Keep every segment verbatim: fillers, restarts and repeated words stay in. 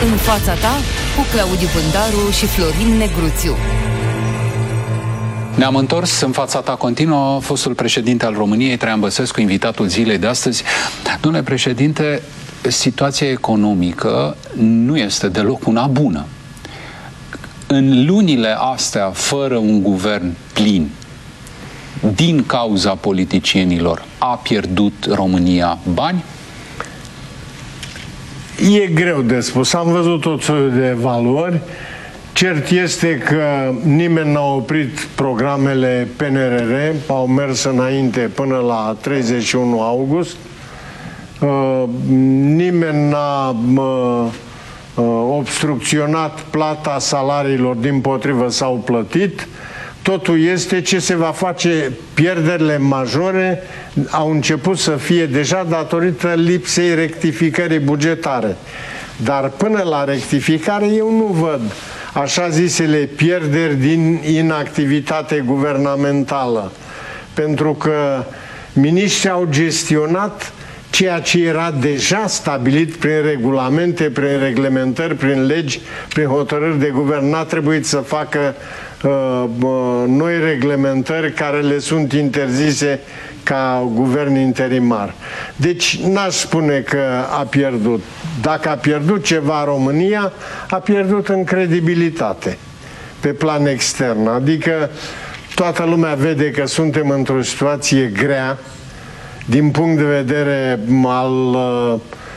În fața ta, cu Claudiu Pândaru și Florin Negruțiu. Ne-am întors în fața ta continuă, fostul președinte al României, Traian Băsescu, invitatul zilei de astăzi. Domnule președinte, situația economică nu este deloc una bună. În lunile astea, fără un guvern plin, din cauza politicienilor, a pierdut România bani? E greu de spus. Am văzut tot soiul de evaluări. Cert este că nimeni n-a oprit programele P N R R, au mers înainte până la treizeci și unu august. Uh, nimeni n-a uh, obstrucționat plata salariilor, dimpotrivă s-au plătit. Totul este ce se va face. Pierderile majore au început să fie deja datorită lipsei rectificării bugetare. Dar până la rectificare eu nu văd așa zisele pierderi din inactivitate guvernamentală. Pentru că miniștrii au gestionat ceea ce era deja stabilit prin regulamente, prin reglementări, prin legi, prin hotărâri de guvern. N-a trebuit să facă uh, uh, noi reglementări care le sunt interzise ca guvern interimar. Deci n-aș spune că a pierdut. Dacă a pierdut ceva România, a pierdut în credibilitate pe plan extern. Adică toată lumea vede că suntem într-o situație grea din punct de vedere al uh,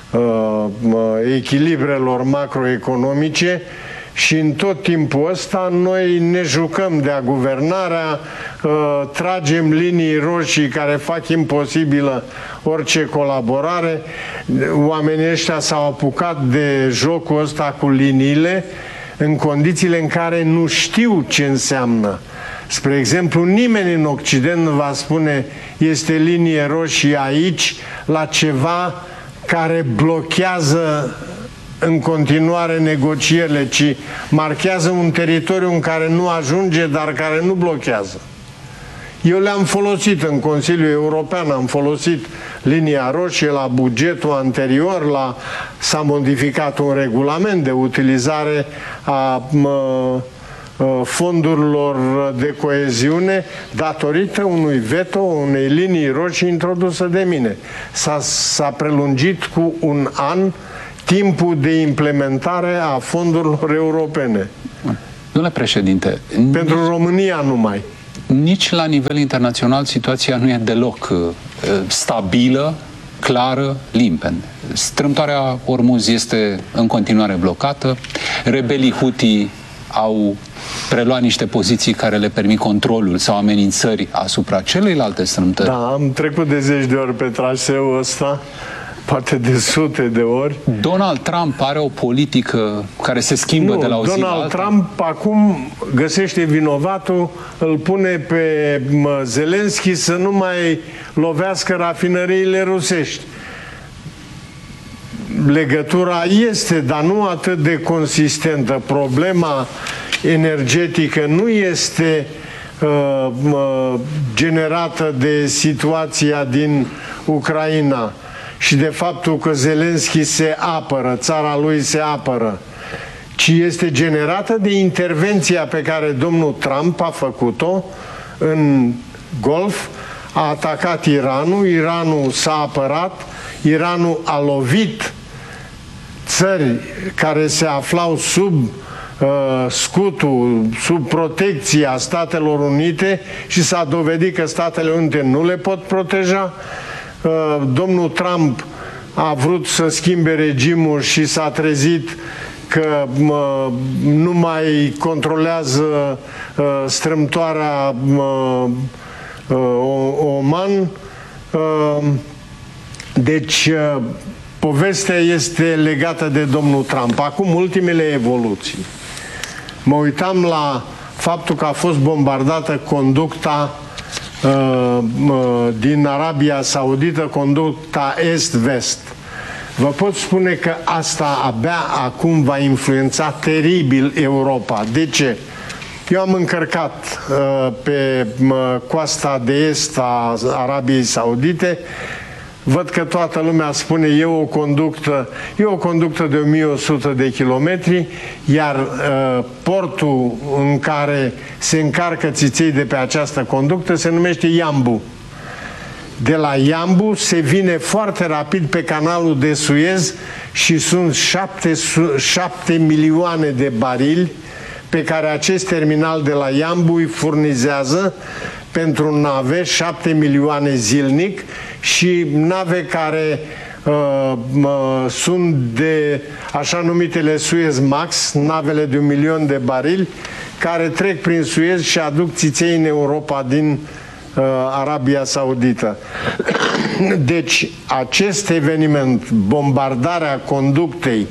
uh, echilibrelor macroeconomice și în tot timpul ăsta noi ne jucăm de-a guvernarea, uh, tragem linii roșii care fac imposibilă orice colaborare. Oamenii ăștia s-au apucat de jocul ăsta cu liniile în condițiile în care nu știu ce înseamnă. Spre exemplu, nimeni în Occident nu va spune este linie roșie aici la ceva care blochează în continuare negocierile, ci marchează un teritoriu în care nu ajunge, dar care nu blochează. Eu le-am folosit în Consiliul European, am folosit linia roșie la bugetul anterior, la, s-a modificat un regulament de utilizare a mă, fondurilor de coeziune datorită unui veto, unei linii roșii introdusă de mine. S-a prelungit cu un an timpul de implementare a fondurilor europene. Domnule președinte, pentru nici, România numai. Nici la nivel internațional situația nu e deloc uh, stabilă, clară, limpede. Strâmtoarea Ormuz este în continuare blocată, rebelii Houthi au preluat niște poziții care le permit controlul sau amenințări asupra celeilalte strâmtări. Da, am trecut de zeci de ori pe traseul ăsta, poate de sute de ori. Donald Trump are o politică care se schimbă nu, de la o zi Donald la alta? Trump acum găsește vinovatul, îl pune pe Zelenski să nu mai lovească rafinăriile rusești. Legătura este, dar nu atât de consistentă. Problema energetică nu este uh, uh, generată de situația din Ucraina și de faptul că Zelenski se apără, țara lui se apără, ci este generată de intervenția pe care domnul Trump a făcut-o în Golf, a atacat Iranul, Iranul s-a apărat, Iranul a lovit țări care se aflau sub uh, scutul, sub protecția Statelor Unite și s-a dovedit că Statele Unite nu le pot proteja. Uh, domnul Trump a vrut să schimbe regimul și s-a trezit că uh, nu mai controlează uh, strâmtoarea uh, uh, Oman. Uh, deci uh, povestea este legată de domnul Trump. Acum, ultimele evoluții. Mă uitam la faptul că a fost bombardată conducta uh, uh, din Arabia Saudită, conducta est-vest. Vă pot spune că asta abia acum va influența teribil Europa. De ce? Eu am încărcat uh, pe uh, coasta de est a Arabiei Saudite Văd că toată lumea spune e o conductă, e o conductă de o mie o sută de kilometri, iar uh, portul în care se încarcă țiței de pe această conductă se numește Iambu. De la Iambu se vine foarte rapid pe canalul de Suez și sunt șapte, șapte milioane de barili pe care acest terminal de la Iambu îi furnizează pentru nave, șapte milioane zilnic, și nave care uh, uh, sunt de așa numitele Suez Max, navele de un milion de barili, care trec prin Suez și aduc țiței în Europa din uh, Arabia Saudită. Deci, acest eveniment, bombardarea conductei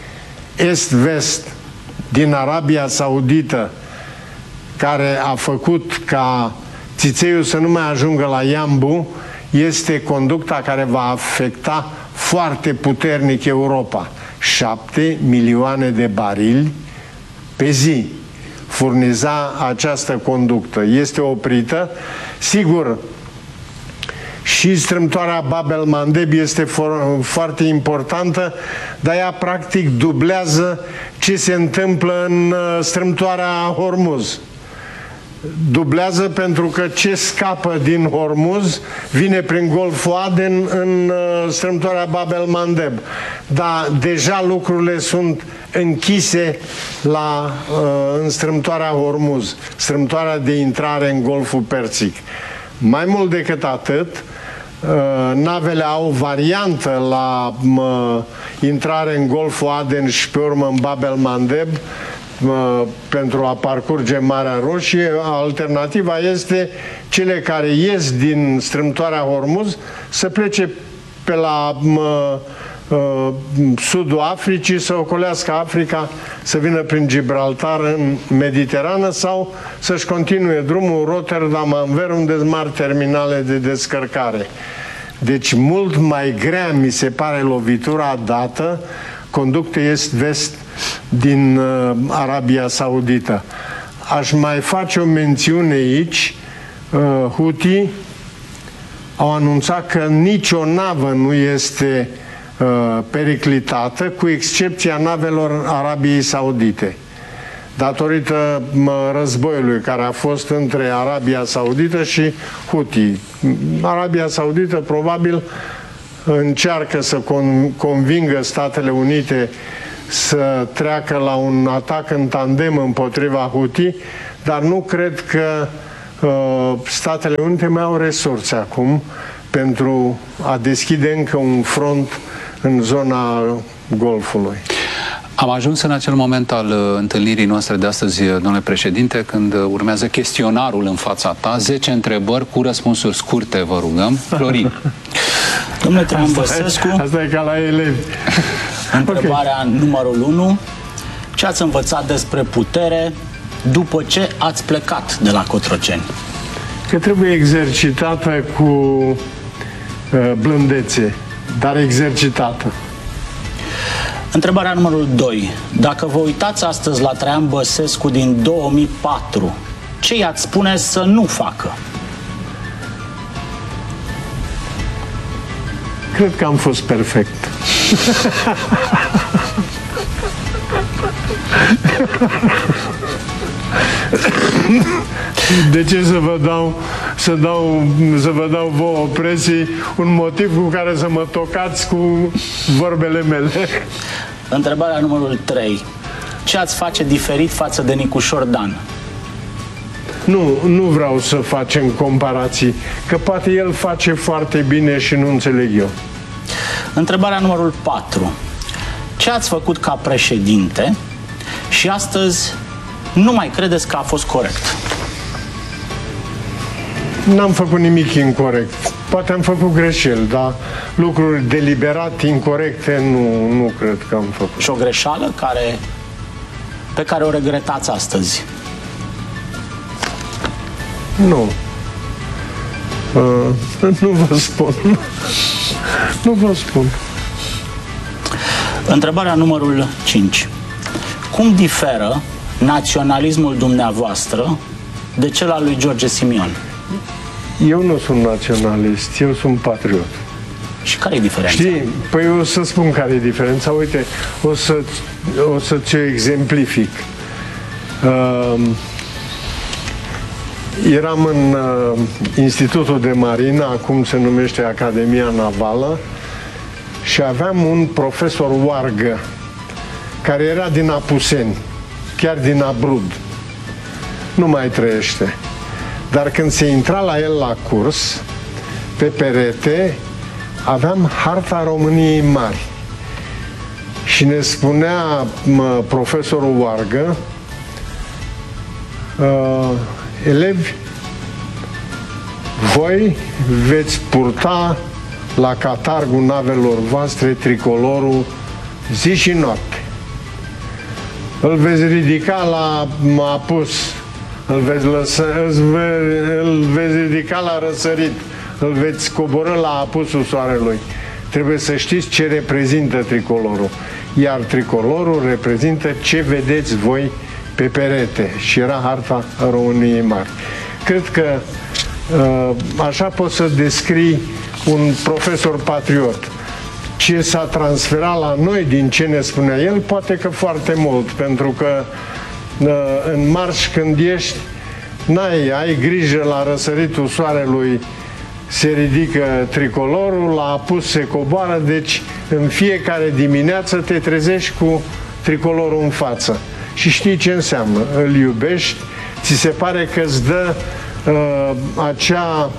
est-vest din Arabia Saudită, care a făcut ca țițeiul să nu mai ajungă la Iambu, este conducta care va afecta foarte puternic Europa. Șapte milioane de barili pe zi furniza această conductă. Este oprită. Sigur, și strâmtoarea Bab el-Mandeb este foarte importantă, dar ea practic dublează ce se întâmplă în strâmtoarea Hormuz. Dublează pentru că ce scapă din Hormuz vine prin Golful Aden în strâmtoarea Bab el-Mandeb. Dar deja lucrurile sunt închise la, în strâmtoarea Hormuz, strâmtoarea de intrare în Golful Persic. Mai mult decât atât, navele au variantă la intrare în Golful Aden și pe urmă în Bab el-Mandeb pentru a parcurge Marea Roșie. Alternativa este cele care ies din strâmtoarea Hormuz să plece pe la uh, sudul Africii, să ocolească Africa, să vină prin Gibraltar în Mediterană sau să-și continue drumul Rotterdam, Anvers, unde sunt mari terminale de descărcare. Deci mult mai grea mi se pare lovitura dată conducte est-vest din uh, Arabia Saudită. Aș mai face o mențiune aici. Uh, Houthi au anunțat că nicio navă nu este uh, periclitată, cu excepția navelor Arabiei Saudite, datorită uh, războiului care a fost între Arabia Saudită și Houthi. Arabia Saudită probabil încearcă să con convingă Statele Unite să treacă la un atac în tandem împotriva Houthi, dar nu cred că uh, Statele Unite mai au resurse acum pentru a deschide încă un front în zona Golfului. Am ajuns în acel moment al uh, întâlnirii noastre de astăzi, domnule președinte, când uh, urmează chestionarul în fața ta. zece întrebări cu răspunsuri scurte, vă rugăm. Florin. Domnule Traian Băsescu, asta e ca la elevi. Întrebarea okay. numărul unu. Ce ați învățat despre putere după ce ați plecat de la Cotroceni? Că trebuie exercitată cu uh, blândețe, dar exercitată. Întrebarea numărul doi. Dacă vă uitați astăzi la Traian Băsescu din două mii patru, ce i-ați spune să nu facă? Cred că am fost perfect. De ce să vă dau să, dau, să vă dau vouă presii un motiv cu care să mă tocați cu vorbele mele? Întrebarea numărul trei. Ce ați face diferit față de Nicușor Dan? Nu, nu vreau să facem comparații, că poate el face foarte bine și nu înțeleg eu. Întrebarea numărul patru. Ce ați făcut ca președinte și astăzi nu mai credeți că a fost corect? N-am făcut nimic incorect. Poate am făcut greșeli, dar lucruri deliberat incorrecte nu, nu cred că am făcut. Și o greșeală care, pe care o regretați astăzi? Nu. Uh, nu vă spun. Nu vă spun. Întrebarea numărul cinci. Cum diferă naționalismul dumneavoastră de cel al lui George Simion? Eu nu sunt naționalist, eu sunt patriot. Și care e diferența? Știi, păi o să spun care e diferența. Uite, o să o să ți-o exemplific. Uh, eram în uh, Institutul de Marină, acum se numește Academia Navală, și aveam un profesor Oargă, care era din Apuseni, chiar din Abrud. Nu mai trăiește. Dar când se intra la el la curs, pe perete, aveam harta României Mari. Și ne spunea mă, profesorul Oargă, uh, elevi, voi veți purta la catargul navelor voastre tricolorul zi și noapte. Îl veți ridica la apus, îl veți, lăsa, îl veți ridica la răsărit, îl veți coborî la apusul soarelui. Trebuie să știți ce reprezintă tricolorul. Iar tricolorul reprezintă ce vedeți voi pe perete. Și era harta României Mari. Cred că așa poți să descrii un profesor patriot. Ce s-a transferat la noi din ce ne spunea el, poate că foarte mult, pentru că în marș când ești, n-ai, ai grijă la răsăritul soarelui, se ridică tricolorul, la apus se coboară, deci în fiecare dimineață te trezești cu tricolorul în față. Și știi ce înseamnă, îl iubești, ți se pare că îți dă uh, acea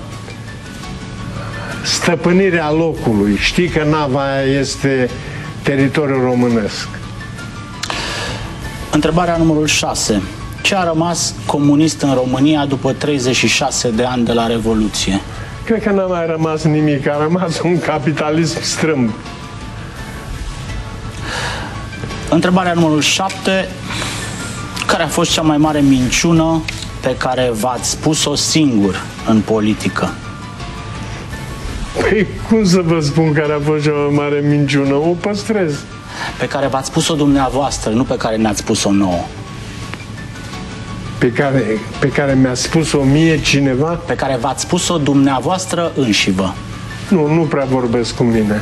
stăpânire a locului. Știi că nava aia este teritoriul românesc. Întrebarea numărul șase. Ce a rămas comunist în România după treizeci și șase de ani de la Revoluție? Cred că n-a mai rămas nimic, a rămas un capitalism strâmb. Întrebarea numărul șapte. Care a fost cea mai mare minciună pe care v-ați spus-o singur în politică? Păi cum să vă spun care a fost cea mai mare minciună? O păstrez. Pe care v-ați spus-o dumneavoastră, nu pe care ne-ați spus-o nouă. Pe care, pe care mi-a spus-o mie cineva? Pe care v-ați spus-o dumneavoastră înșivă. Nu, nu prea vorbesc cu mine.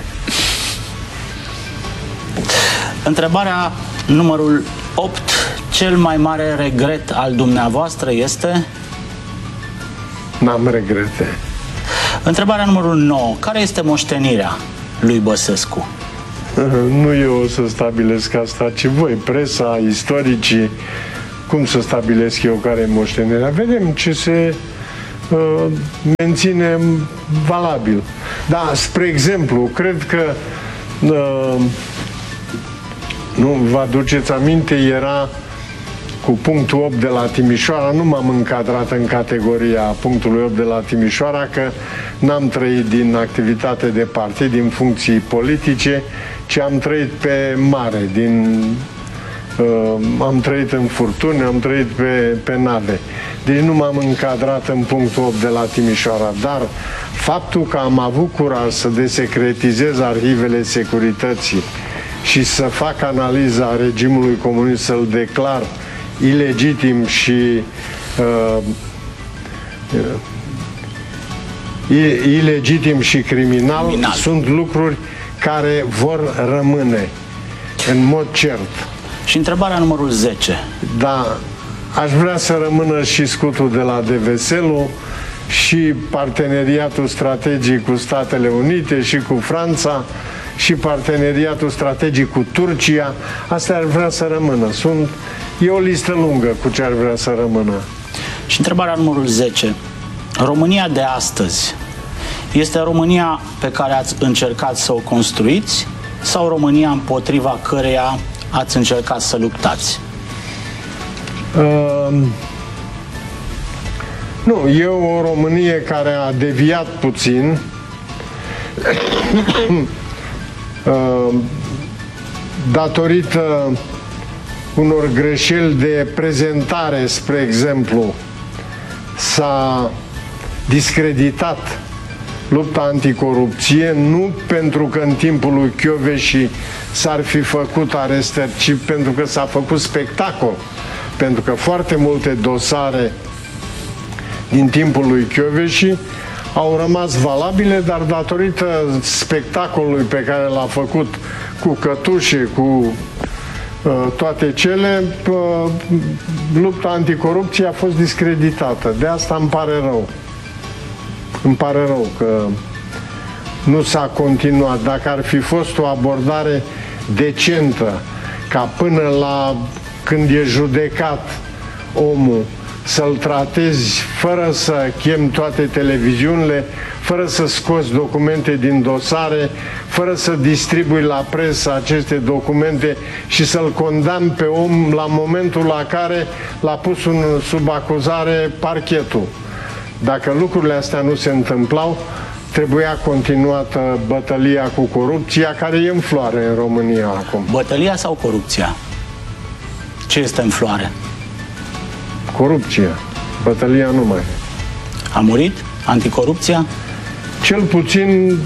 Întrebarea numărul opt. Cel mai mare regret al dumneavoastră este? N-am regrete. Întrebarea numărul nouă. Care este moștenirea lui Băsescu? Nu eu o să stabilesc asta, ci voi, presa, istoricii. Cum să stabilesc eu care e moștenirea? Vedem ce se uh, menține valabil. Da, spre exemplu, cred că uh, nu vă aduceți aminte, era cu punctul opt de la Timișoara, nu m-am încadrat în categoria punctului opt de la Timișoara, că n-am trăit din activitate de partid, din funcții politice, ci am trăit pe mare, din, uh, am trăit în furtuni, am trăit pe, pe nave. Deci nu m-am încadrat în punctul opt de la Timișoara, dar faptul că am avut curaj să desecretizez arhivele securității și să fac analiza regimului comunist, să-l declar ilegitim și uh, uh, ilegitim și criminal, criminal, sunt lucruri care vor rămâne în mod cert. Și întrebarea numărul zece. Da, aș vrea să rămână și scutul de la Deveselu și parteneriatul strategic cu Statele Unite și cu Franța și parteneriatul strategic cu Turcia. Astea ar vrea să rămână. Sunt, e o listă lungă cu ce ar vrea să rămână. Și întrebarea numărul zece. România de astăzi este România pe care ați încercat să o construiți sau România împotriva căreia ați încercat să luptați? Uh, nu, e o Românie care a deviat puțin uh, datorită unor greșeli de prezentare, spre exemplu, s-a discreditat lupta anticorupție, nu pentru că în timpul lui Chioveși s-ar fi făcut arestări, ci pentru că s-a făcut spectacol. Pentru că foarte multe dosare din timpul lui Chioveși au rămas valabile, dar datorită spectacolului pe care l-a făcut cu cătușe, cu toate cele, lupta anticorupție a fost discreditată. De asta îmi pare rău. Îmi pare rău că nu s-a continuat. Dacă ar fi fost o abordare decentă, ca până la când e judecat omul, să-l tratezi fără să chem toate televiziunile, fără să scoți documente din dosare, fără să distribui la presă aceste documente și să-l condamni pe om la momentul la care l-a pus un, sub acuzare parchetul. Dacă lucrurile astea nu se întâmplau, trebuia continuată bătălia cu corupția, care e în floare în România acum. Bătălia sau corupția? Ce este în floare? Corupția. Bătălia nu mai. A murit anticorupția? Cel puțin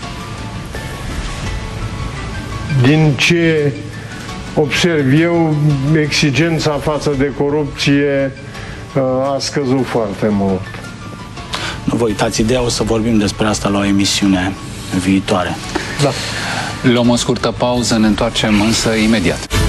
din ce observ eu, exigența față de corupție a scăzut foarte mult. Nu vă uitați ideea, o să vorbim despre asta la o emisiune viitoare. Da. Luăm o scurtă pauză, ne întoarcem însă imediat.